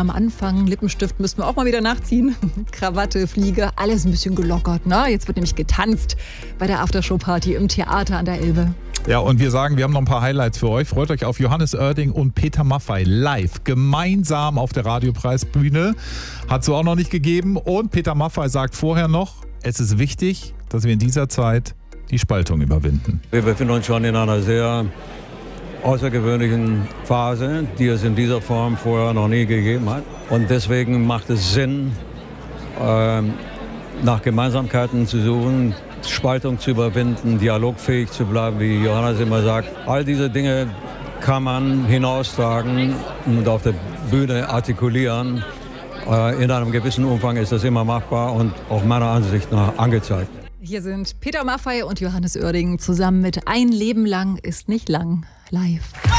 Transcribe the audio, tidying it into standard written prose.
am Anfang. Lippenstift müssen wir auch mal wieder nachziehen. Krawatte, Fliege, alles ein bisschen gelockert. Ne? Jetzt wird nämlich getanzt bei der Aftershow-Party im Theater an der Elbe. Ja, und wir sagen, wir haben noch ein paar Highlights für euch. Freut euch auf Johannes Oerding und Peter Maffay live, gemeinsam auf der Radiopreisbühne. Hat es so auch noch nicht gegeben. Und Peter Maffay sagt vorher noch, es ist wichtig, dass wir in dieser Zeit die Spaltung überwinden. Wir befinden uns schon in einer sehr außergewöhnlichen Phase, die es in dieser Form vorher noch nie gegeben hat. Und deswegen macht es Sinn, nach Gemeinsamkeiten zu suchen, Spaltung zu überwinden, dialogfähig zu bleiben, wie Johannes immer sagt. All diese Dinge kann man hinaustragen und auf der Bühne artikulieren. In einem gewissen Umfang ist das immer machbar und auch meiner Ansicht nach angezeigt. Hier sind Peter Maffay und Johannes Oerding zusammen mit Ein Leben lang ist nicht lang live.